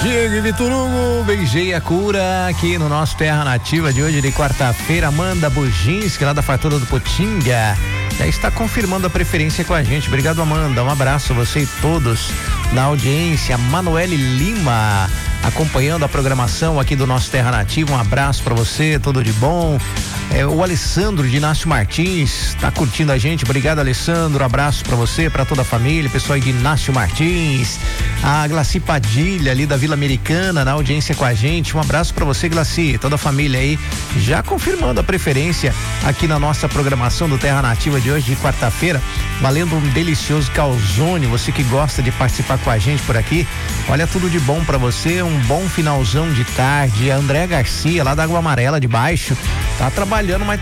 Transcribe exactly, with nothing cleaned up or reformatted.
Diego e Vitor Hugo, beijei a cura aqui no nosso Terra Nativa de hoje, de quarta-feira. Amanda Buginski, lá da Fartura do Potinga, já está confirmando a preferência com a gente. Obrigado, Amanda. Um abraço a você e todos na audiência. Manuele Lima, acompanhando a programação aqui do nosso Terra Nativa. Um abraço para você, tudo de bom. É, o Alessandro de Inácio Martins tá curtindo a gente. Obrigado, Alessandro. Abraço para você, para toda a família, pessoal aí de Inácio Martins. A Glaci Padilha, ali da Vila Americana, na audiência com a gente. Um abraço para você, Glaci, toda a família aí, já confirmando a preferência aqui na nossa programação do Terra Nativa de hoje, de quarta-feira, valendo um delicioso calzone. Você que gosta de participar com a gente por aqui, olha, tudo de bom para você, um bom finalzão de tarde. A Andréa Garcia, lá da Água Amarela de Baixo, tá trabalhando, mas